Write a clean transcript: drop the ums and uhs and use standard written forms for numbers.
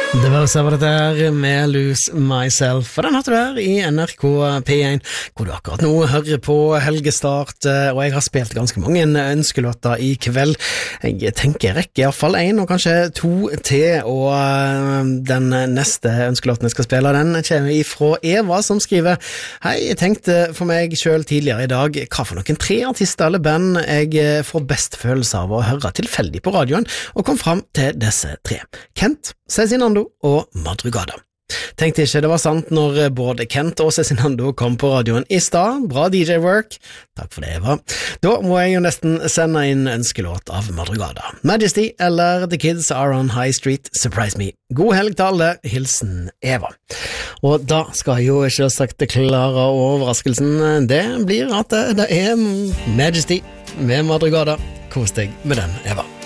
Det var så var det der med Lose Myself, og den hørte du her i NRK P1, hvor du akkurat nå hører på helgestart, og jeg har spilt ganske mange ønskelåter i kveld. Jeg tenker jeg rekker i hvert fall en, og kanskje to til, og den neste ønskelåten jeg skal spille, den kommer ifra Eva, som skriver: Hei, jeg tenkte for meg selv tidligere i dag, hva for noen 3 artister eller band jeg får best følelse av å høre tilfeldig på radioen, og kom fram til disse 3. Kent, Cezinando og Madrugada. Tenkte ikke det var sant når både Kent og Cezinando kom på radioen i stad. Bra DJ-work. Takk for det, Eva. Da må jeg jo nesten sende inn ønskelåt av Madrugada. Majesty eller The Kids Are On High Street, Surprise Me. God helg til alle. Hilsen Eva. Og da skal jeg jo ikke sagt klare overraskelsen. Det blir at det er Majesty med Madrugada. Kos deg med den, Eva.